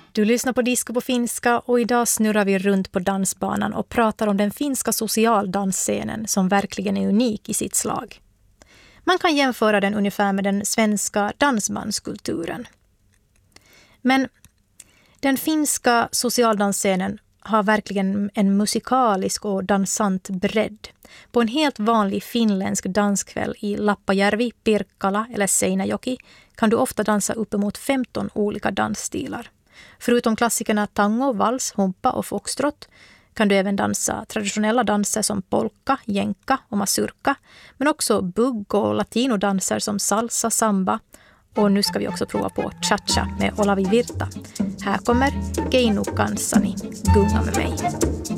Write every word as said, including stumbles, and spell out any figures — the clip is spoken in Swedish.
Du lyssnar på Disco på finska och idag snurrar vi runt på dansbanan och pratar om den finska socialdansscenen som verkligen är unik i sitt slag. Man kan jämföra den ungefär med den svenska dansbandskulturen. Men den finska socialdansscenen har verkligen en musikalisk och dansant bredd. På en helt vanlig finländsk danskväll i Lappajärvi, Pirkkala eller Seinäjoki kan du ofta dansa uppemot femton olika dansstilar. Förutom klassikerna tango, vals, humpa och foxtrot kan du även dansa traditionella danser som polka, jänka och mazurka, men också bugg och latinodanser som salsa, samba. Och nu ska vi också prova på cha-cha med Olavi Virta. Här kommer Keinu kanssani, gunga med mig.